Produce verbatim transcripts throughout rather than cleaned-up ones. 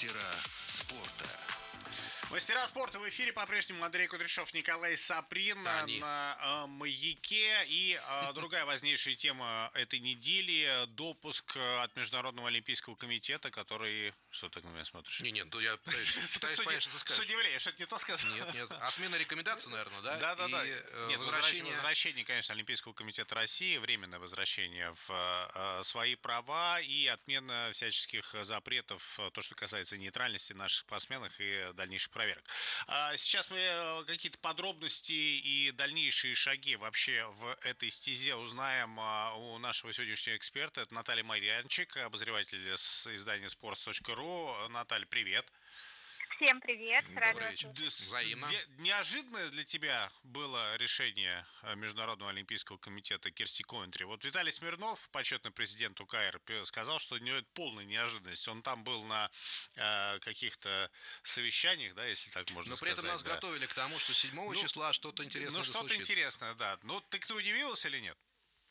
Мастера спорта. Мастера спорта в эфире по-прежнему Андрей Кудряшов, Николай Саприн Они. на э, «Маяке». И э, другая важнейшая тема этой недели – допуск от Международного олимпийского комитета, который… Что ты на меня смотришь? Не, нет, ну я пытаюсь, пытаюсь понять, что ты С скажешь. удивлением, что-то не то сказал. Нет, нет, отмена рекомендаций, наверное, да? Да, да, да. И, э, Нет, возвращение... возвращение, конечно, Олимпийского комитета России, временное возвращение в э, свои права и отмена всяческих запретов, то, что касается нейтральности наших спортсменов и дальнейших проверок. А сейчас мы э, какие-то подробности и дальнейшие шаги вообще в этой стезе узнаем э, у нашего сегодняшнего эксперта. Это Наталья Марьянчик, обозреватель с издания sports точка ru. Наталья, привет. Всем привет. Добрый вечер. Взаимно. Неожиданное для тебя было решение Международного олимпийского комитета Кирсти Ковентри. Вот Виталий Смирнов, почетный президент УКР, сказал, что для него это полная неожиданность. Он там был на э, каких-то совещаниях, да, если так можно Но сказать. при этом нас да. готовили к тому, что седьмого ну, числа что-то интересное Ну, что-то случится. интересное, да. Ну, ты кто удивился или нет?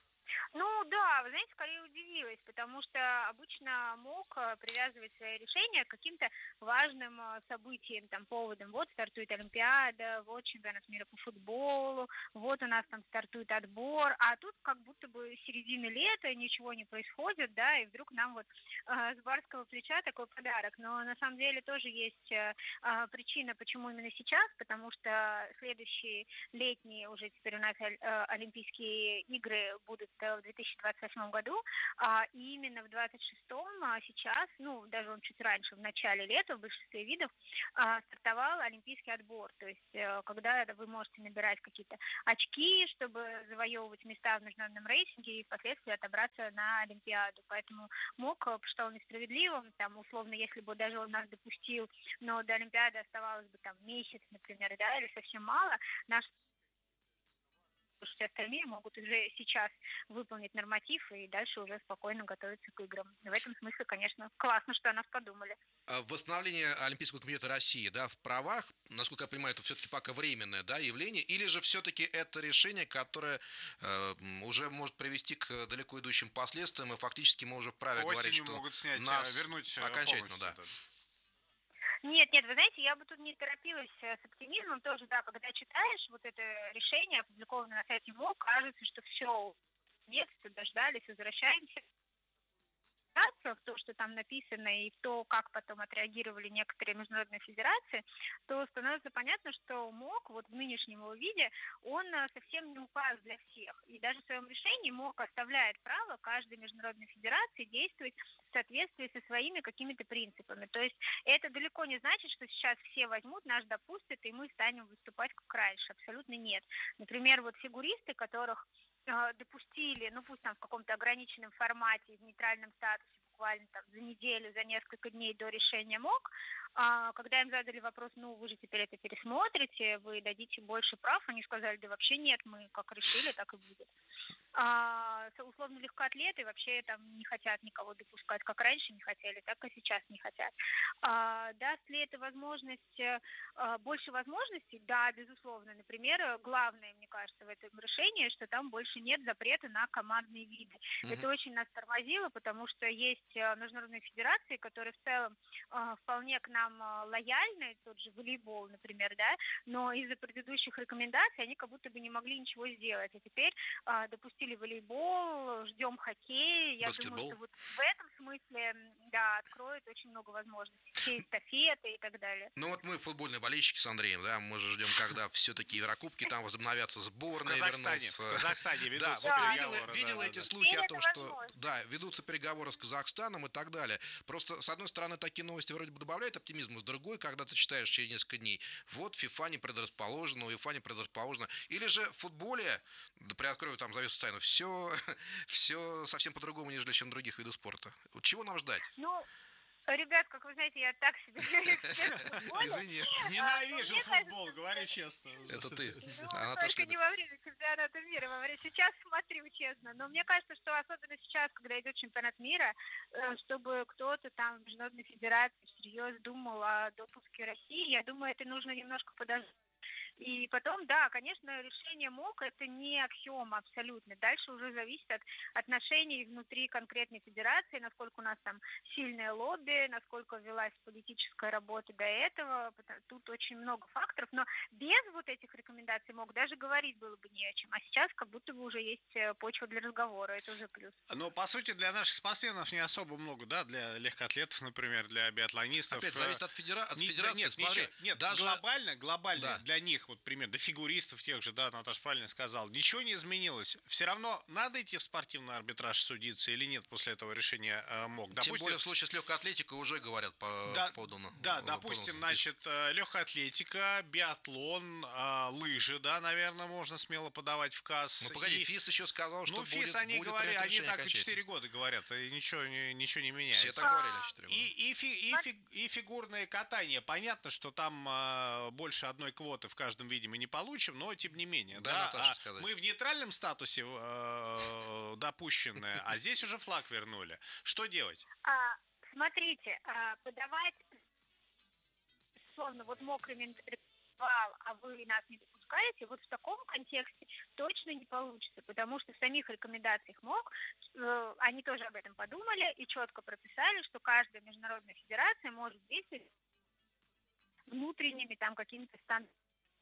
Ну да, вы знаете, скорее удивилась, потому что обычно МОК привязывать свои решения к каким-то важным событиям, там, поводам. Вот стартует Олимпиада, вот чемпионат мира по футболу, вот у нас там стартует отбор, а тут как будто бы середина лета, ничего не происходит, да, и вдруг нам вот э, с барского плеча такой подарок. Но на самом деле тоже есть э, причина, почему именно сейчас, потому что следующие летние уже теперь у нас э, Олимпийские игры будут в две тысячи двадцать восьмом году, а именно в двадцать шестом а сейчас, ну, даже он чуть раньше, в начале лета, в большинстве видов, а, стартовал олимпийский отбор. То есть, а, когда вы можете набирать какие-то очки, чтобы завоевывать места в международном рейтинге и впоследствии отобраться на Олимпиаду. Поэтому МОК посчитал несправедливым, там, условно, если бы даже он нас допустил, но до Олимпиады оставалось бы там месяц, например, да, или совсем мало, наш все остальные могут уже сейчас выполнить норматив и дальше уже спокойно готовиться к играм. В этом смысле, конечно, классно, что о нас подумали. Восстановление Олимпийского комитета России, да, в правах, насколько я понимаю, это все-таки пока временное, да, явление, или же все-таки это решение, которое э, уже может привести к далеко идущим последствиям, и фактически мы уже вправе Осенью говорить, что могут снять, нас вернуть окончательно, да. Это. Нет, нет, вы знаете, я бы тут не торопилась с оптимизмом тоже, да, когда читаешь вот это решение, опубликованное на сайте МОК, кажется, что все, нет, дождались, возвращаемся в то, что там написано, и в то, как потом отреагировали некоторые международные федерации, то становится понятно, что МОК вот в нынешнем его виде, он совсем не указ для всех. И даже в своем решении МОК оставляет право каждой международной федерации действовать в соответствии со своими какими-то принципами. То есть это далеко не значит, что сейчас все возьмут, нас допустят, и мы станем выступать как раньше. Абсолютно нет. Например, вот фигуристы, которых допустили, ну пусть там в каком-то ограниченном формате, в нейтральном статусе, буквально там за неделю, за несколько дней до решения МОК, а, когда им задали вопрос, ну вы же теперь это пересмотрите, вы дадите больше прав, они сказали, да вообще нет, мы как решили, так и будет. А, условно легкоатлеты вообще там не хотят никого допускать, как раньше не хотели, так и сейчас не хотят. А, даст ли это возможность, а, больше возможностей? Да, безусловно. Например, главное, мне кажется, в этом решении, что там больше нет запрета на командные виды. Mm-hmm. Это очень нас тормозило, потому что есть международные федерации, которые в целом а, вполне к нам лояльны, тот же волейбол, например, да, но из-за предыдущих рекомендаций они как будто бы не могли ничего сделать. А теперь а, допустили волейбол, ждем хоккей. Я Баскетбол. думаю, что вот в этом смысле, да, откроет очень много возможностей. Все эстафеты и так далее. Ну вот мы футбольные болельщики с Андреем, да, мы же ждем, когда все-таки Еврокубки, там возобновятся сборные, в Казахстане, вернутся. В Казахстане ведутся да, переговоры. Вот видела, видела да, эти да, слухи да. о том, что да, ведутся переговоры с Казахстаном и так далее. Просто, с одной стороны, такие новости вроде бы добавляют оптимизма, с другой, когда ты читаешь через несколько дней, вот ФИФА не предрасположена, УЕФА не предрасположена. Или же в футболе, да, приоткрою там завесу тайну, все, все совсем по-другому, нежели чем в других видах спорта. Чего нам ждать? Ну, ребят, как вы знаете, я так себе Извини. Ненавижу футбол, говори честно. Это ты. Ну, только не во время чемпионата мира, во время сейчас смотрю, честно. Но мне кажется, что особенно сейчас, когда идет чемпионат мира, чтобы кто-то там в Международной Федерации всерьез думал о допуске России, я думаю, это нужно немножко подождать. И потом, да, конечно, решение МОК – это не аксиома абсолютно. Дальше уже зависит от отношений внутри конкретной федерации, насколько у нас там сильное лобби, насколько велась политическая работа до этого. Тут очень много факторов, но без вот этих рекомендаций МОК даже говорить было бы не о чем. А сейчас как будто бы уже есть почва для разговора, это уже плюс. Но, по сути, для наших спортсменов не особо много, да, для легкоатлетов, например, для биатлонистов. Опять зависит от, федера... от не, федерации. Нет, Смотри, ничего, нет даже... глобально, глобально да. для них, вот, пример, до фигуристов тех же, да, Наташа правильно сказала, ничего не изменилось. Все равно надо идти в спортивный арбитраж судиться или нет после этого решения э, МОК. Допустим, Тем более в случае с легкой атлетикой уже говорят по да, подано. Да, допустим, значит, легкая атлетика, биатлон, э, лыжи, да, наверное, можно смело подавать в КАС. Ну, погоди, и... ФИС еще сказал, что ну, будет, ФИС, они будет говорят, они так и четыре года говорят, и ничего, ничего не меняется. Все так говорили четыре года. И, и, фи, и, фи, и фигурное катание, понятно, что там э, больше одной квоты в каждом виде мы не получим, но тем не менее, да, да а мы в нейтральном статусе э, допущены, а здесь уже флаг вернули. Что делать? А, смотрите, а, подавать, словно вот мокрый ритуал, а вы нас не допускаете, вот в таком контексте точно не получится, потому что в самих рекомендациях МОК э, они тоже об этом подумали и четко прописали, что каждая международная федерация может действовать внутренними там какими-то стандартами.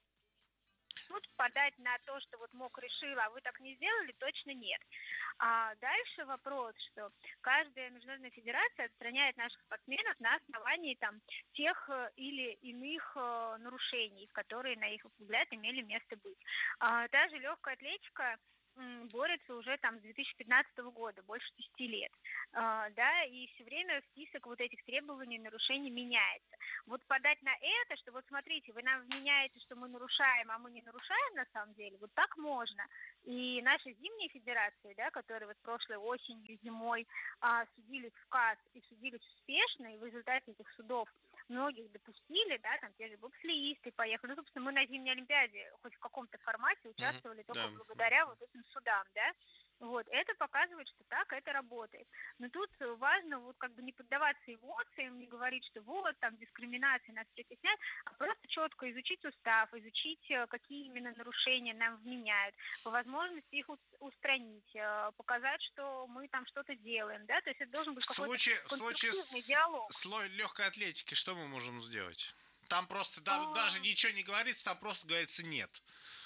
Тут подать на то, что вот МОК решил, а вы так не сделали, точно нет. А дальше вопрос, что каждая международная федерация отстраняет наших спортсменов на основании там тех или иных э, нарушений, которые на их взгляд имели место быть. А, та же легкая атлетика м, борется уже там с две тысячи пятнадцатого года, больше десяти лет. А, да, и все время список вот этих требований, нарушений меняется. Вот подать на это, что вот смотрите, вы нам вменяете, что мы нарушаем, а мы не нарушаем на самом деле, вот так можно. И наши зимние федерации, да, которые вот прошлой осенью, зимой а, судились в КАС и судились успешно, и в результате этих судов многих допустили, да, там те же бобслеисты поехали. Ну, собственно, мы на зимней Олимпиаде хоть в каком-то формате участвовали mm-hmm. только да. благодаря вот этим судам, да. Вот, это показывает, что так это работает. Но тут важно вот как бы не поддаваться эмоциям, не говорить, что вот там дискриминация, нас все стесняет, а просто четко изучить устав, изучить, какие именно нарушения нам вменяют, по возможности их устранить, показать, что мы там что-то делаем, да, то есть это должен быть какой-то случае, конструктивный диалог. В случае с легкой атлетики что мы можем сделать? Там просто да, а... даже ничего не говорится, там просто говорится нет.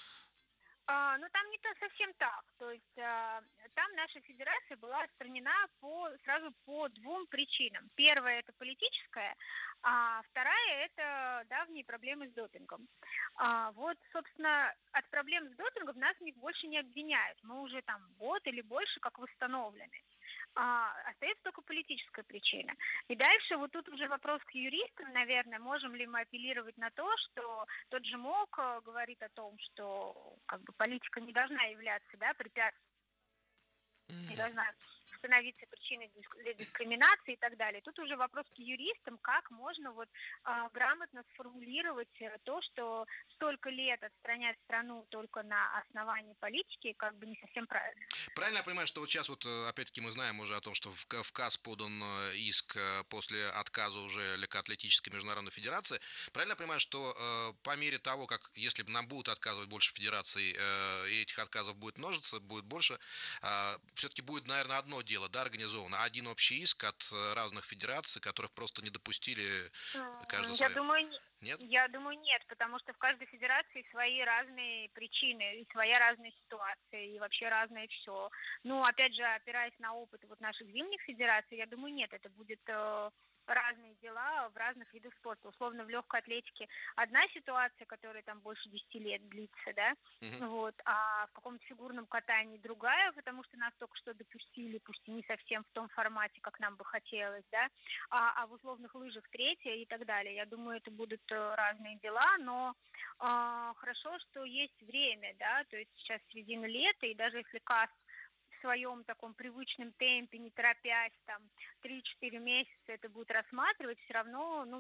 А, ну, там не то совсем так. То есть а, там наша федерация была отстранена по, сразу по двум причинам. Первая – это политическая, а вторая – это давние проблемы с допингом. А, вот, собственно, от проблем с допингом нас них больше не обвиняют. Мы уже там год или больше как восстановлены. А, остается только политическая причина. И дальше вот тут уже вопрос к юристам, наверное, можем ли мы апеллировать на то, что тот же МОК говорит о том, что как бы политика не должна являться, да, препятствием, mm-hmm. не должна становиться причиной для дискриминации и так далее. Тут уже вопрос к юристам, как можно вот а, грамотно сформулировать то, что столько лет отстранять страну только на основании политики, как бы не совсем правильно. Правильно я понимаю, что вот сейчас вот опять-таки мы знаем уже о том, что в, в КАС подан иск после отказа уже Легкоатлетической международной федерации. Правильно я понимаю, что э, по мере того, как если нам будут отказывать больше федераций, э, и этих отказов будет множиться, будет больше, э, все-таки будет, наверное, одно дело, да, организовано, один общий иск от разных федераций, которых просто не допустили каждый Я свое. думаю, нет? Я думаю, нет, потому что в каждой федерации свои разные причины, и своя разная ситуация, и вообще разное все. Ну, опять же, опираясь на опыт вот наших зимних федераций, я думаю, нет, это будет э, разные дела в разных видах спорта. Условно, в легкой атлетике одна ситуация, которая там больше десяти лет длится, да, uh-huh. вот, а в каком-то фигурном катании другая, потому что нас только что допустили, пусть и не совсем в том формате, как нам бы хотелось, да, а, а в условных лыжах третья и так далее. Я думаю, это будут разные дела, но э, хорошо, что есть время, да, то есть сейчас середина лета, и даже если КАС в своем таком привычном темпе, не торопясь, там, три-четыре месяца это будет рассматривать, все равно, ну,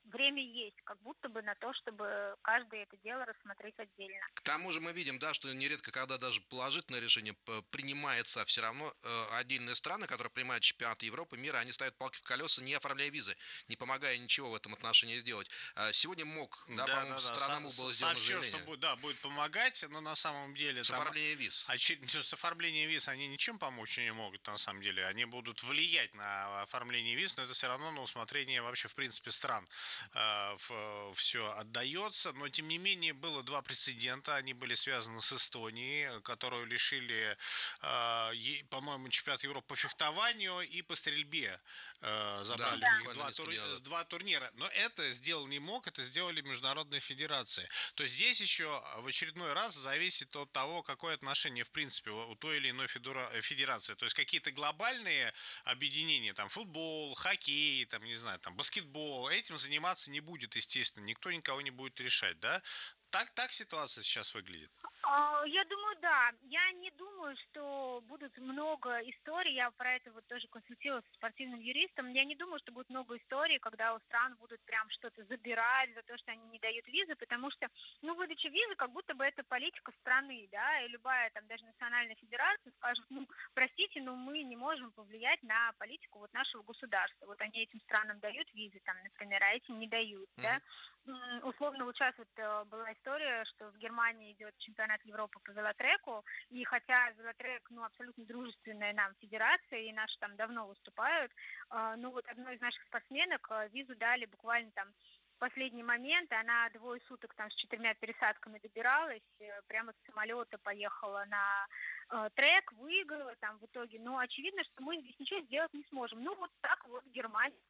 время есть, как будто бы на то, чтобы каждое это дело рассмотреть отдельно. К тому же мы видим, да, что нередко, когда даже положительное решение принимается, все равно э, отдельные страны, которые принимают чемпионат Европы, мира, они ставят палки в колеса, не оформляя визы, не помогая ничего в этом отношении сделать. Сегодня МОК, да, да, по-моему, да, со да. стороны МОК было сделано Сообщил, заявление. что будет, да, будет помогать, но на самом деле... С там, оформлением виз. Очевидно, с оформлением виз они ничем помочь не могут, на самом деле. Они будут влиять на оформление виз, но это все равно на усмотрение вообще, в принципе, стран э, в, все отдается. Но, тем не менее, было два прецедента. Они были связаны с Эстонией, которую лишили, э, по-моему, чемпионат Европы по фехтованию и по стрельбе. Э, забрали да, у них два, тур... два турнира. Но это сделал не МОК, это сделали международные федерации. То есть здесь еще в очередной раз зависит от того, какое отношение, в принципе, у той или иной федерации. То есть какие-то глобальные объединения, там, футбол, хоккей, там, не знаю, там, баскетбол, этим заниматься не будет, естественно. Никто никого не будет решать, да? Так, так ситуация сейчас выглядит? Я думаю, да. Я не думаю, что будут много историй. Я про это вот тоже консультировалась с спортивным юристом. Я не думаю, что будет много историй, когда у стран будут прям что-то забирать за то, что они не дают визы, потому что, ну, выдача визы, как будто бы это политика страны, да, и любая там даже национальная федерация скажет, ну, простите, но мы не можем повлиять на политику вот нашего государства. Вот они этим странам дают визы, там, например, а этим не дают, mm-hmm. да. Условно, вот сейчас вот была история, что в Германии идет чемпионат Европы по велотреку, и хотя велотрек, ну, абсолютно дружественная нам федерация, и наши там давно выступают, ну, вот одной из наших спортсменок визу дали буквально там в последний момент, она двое суток там с четырьмя пересадками добиралась, прямо с самолета поехала на трек, выиграла там в итоге, но очевидно, что мы здесь ничего сделать не сможем. Ну, вот так вот Германия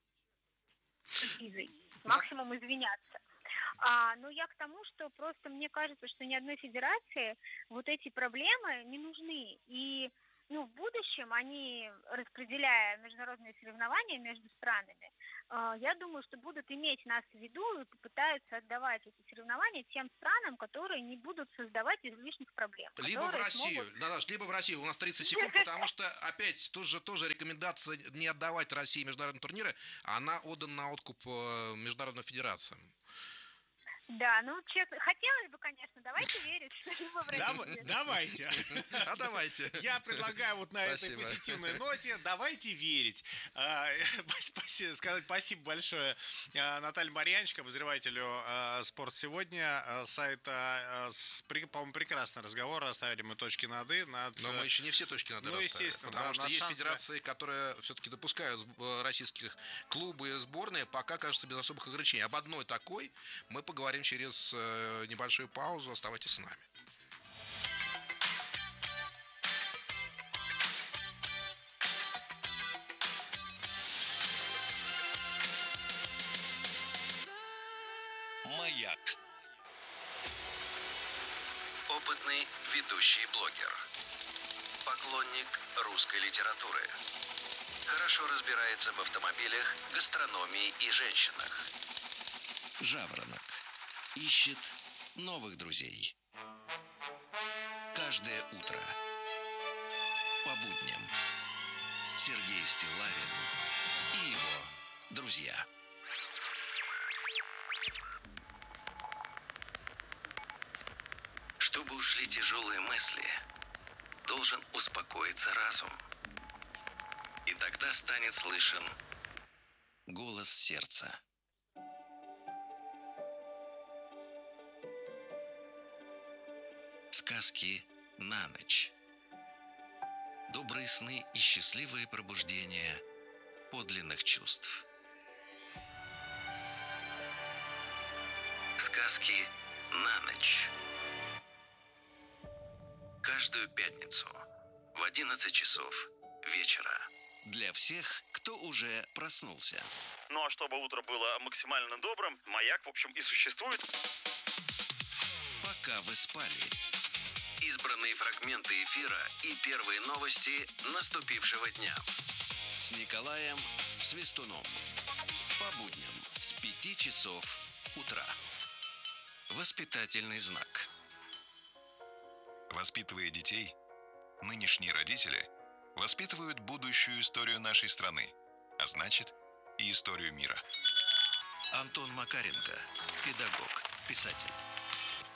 с визой, максимум извиняться. А, но я к тому, что просто мне кажется, что ни одной федерации вот эти проблемы не нужны. И ну, в будущем они, распределяя международные соревнования между странами, э, я думаю, что будут иметь нас в виду и попытаются отдавать эти соревнования тем странам, которые не будут создавать излишних проблем. Либо в Россию, смогут... Наташ, либо в Россию. У нас тридцать секунд, потому что, опять, тут же тоже рекомендация не отдавать России международные турниры, она отдана на откуп международным федерациям. Да, ну, честно, хотелось бы, конечно, давайте верить, что либо в России. Давайте. А давайте. Я предлагаю вот на этой позитивной ноте давайте верить. Спасибо, сказать спасибо большое Наталье Марьянченко, обозревателю «Спорт сегодня», сайта, по-моему, прекрасный разговор, оставили мы точки над «и». Над... Но мы еще не все точки над «и» ну, расставили, естественно, потому да, что есть шансами... федерации, которые все-таки допускают российских клубы и сборные, пока, кажется, без особых ограничений. Об одной такой мы поговорим через э, небольшую паузу. Оставайтесь с нами. Маяк. Опытный ведущий блогер. Поклонник русской литературы. Хорошо разбирается в автомобилях, гастрономии и женщинах. Жаворонок. Ищет новых друзей. Каждое утро. По будням. Сергей Стиллавин и его друзья. Чтобы ушли тяжелые мысли, должен успокоиться разум. И тогда станет слышен голос сердца. Сказки на ночь. Добрые сны и счастливые пробуждения подлинных чувств. Сказки на ночь. Каждую пятницу в одиннадцать часов вечера. Для всех, кто уже проснулся. Ну а чтобы утро было максимально добрым, «Маяк», в общем, и существует. Пока вы спали. Избранные фрагменты эфира и первые новости наступившего дня. С Николаем Свистуном. По будням с пяти часов утра. Воспитательный знак. Воспитывая детей, нынешние родители воспитывают будущую историю нашей страны, а значит и историю мира. Антон Макаренко, педагог, писатель.